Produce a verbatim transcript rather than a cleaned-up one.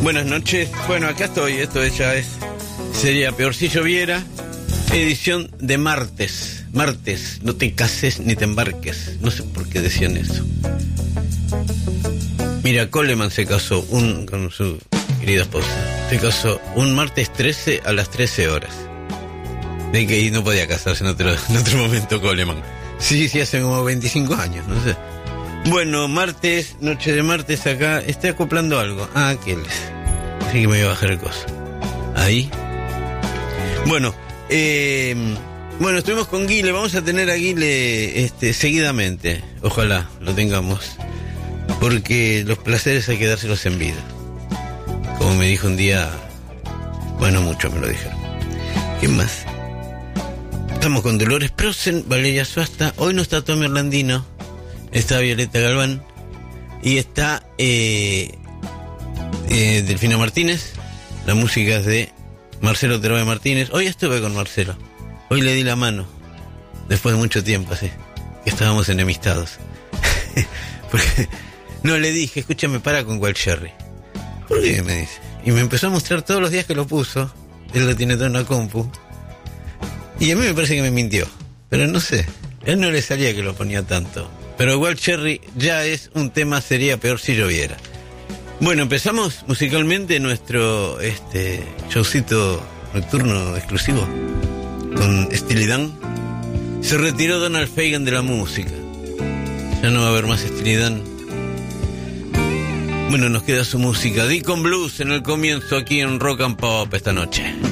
Buenas noches. Bueno, acá estoy. Esto ya es sería peor si lloviera. Edición de martes. Martes. No te cases ni te embarques. No sé por qué decían eso. Mira, Coleman se casó un, con su querida esposa. Se casó un martes trece a las trece horas. De que y no podía casarse en otro, en otro momento Coleman. Sí, sí, hace como veinticinco años, no sé. Bueno, martes, noche de martes acá. Estoy acoplando algo. Ah, aquel. Así que me voy a bajar el coso. Ahí. Bueno, eh, bueno, estuvimos con Guile. Vamos a tener a Guile este, seguidamente. Ojalá lo tengamos. Porque los placeres hay que dárselos en vida. Como me dijo un día. Bueno, mucho me lo dijeron. ¿Quién más? Estamos con Dolores Prosen, Valeria Suasta. Hoy no está Tommy Orlandino. Está Violeta Galván. Y está eh, eh, Delfina Martínez. La música es de Marcelo Terobe Martínez. Hoy estuve con Marcelo. Hoy le di la mano. Después de mucho tiempo, así. Que estábamos enemistados. Porque no le dije, escúchame, para con cual Cherry. ¿Por qué? Me dice. Y me empezó a mostrar todos los días que lo puso. Él lo tiene todo en la compu. Y a mí me parece que me mintió. Pero no sé. A él no le salía que lo ponía tanto. Pero igual Cherry ya es un tema, sería peor si lloviera. Bueno, empezamos musicalmente nuestro este showcito nocturno exclusivo con Steely Dan. Se retiró Donald Fagen de la música. Ya no va a haber más Steely Dan. Bueno, nos queda su música. Deacon Blues en el comienzo aquí en Rock and Pop esta noche.